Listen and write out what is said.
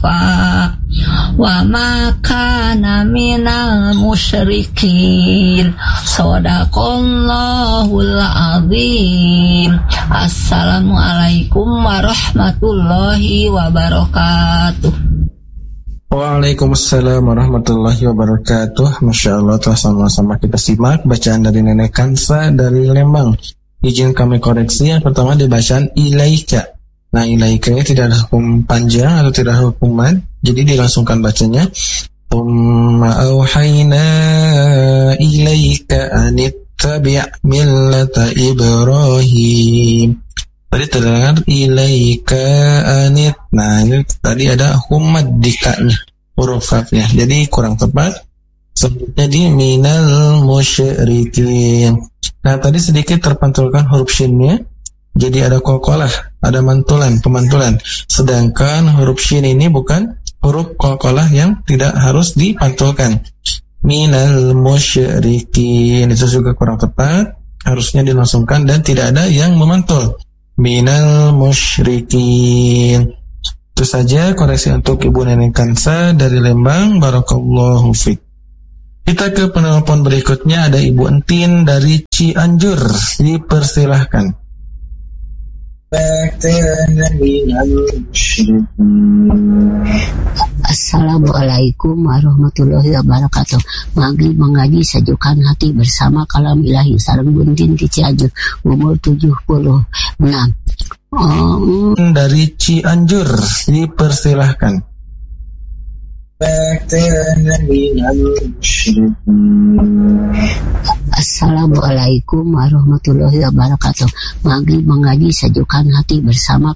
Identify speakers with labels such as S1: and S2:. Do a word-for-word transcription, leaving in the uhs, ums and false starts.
S1: hanifa wa ma kana minal musyrikin. Shadaqallahul azim. Assalamualaikum warahmatullahi wabarakatuh.
S2: Waalaikumsalam warahmatullahi wabarakatuh. Masya Allah, telah sama-sama kita simak bacaan dari Nenek Kansa dari Lembang. Izin kami koreksi, yang pertama di bacaan ilaika. Nah, ilaika ini tidak ada hukum panjang atau tidak ada hukum mad, jadi dilangsungkan bacanya. Tsumma auhayna ilaika anittabi' millata Ibrahim. Tadi terdengar ilaika anit. Nah, ini tadi ada humad dikanya, huruf fatnya. Jadi kurang tepat. Sebutnya di minal musyrikin. Nah, tadi sedikit terpantulkan huruf shinnya. Jadi ada qalqalah, ada mantulan, pemantulan. Sedangkan huruf shin ini bukan huruf qalqalah yang tidak harus dipantulkan. Minal musyrikin. Itu juga kurang tepat. Harusnya dilangsungkan dan tidak ada yang memantul. Minal musyrikin. Itu saja koreksi untuk Ibu Nenek Kansa dari Lembang. Barakallahu fiik. Kita ke penelpon berikutnya, ada Ibu Entin dari Cianjur. Dipersilahkan.
S3: Assalamualaikum warahmatullahi wabarakatuh. Maghrib mengaji sajukan hati bersama kalam ilahi. Sareng Buntin di Cianjur, umur tujuh puluh enam. Oh.
S2: Dari Cianjur, dipersilahkan.
S3: Assalamualaikum warahmatullahi wabarakatuh. Maghrib mengaji sajukan hati bersama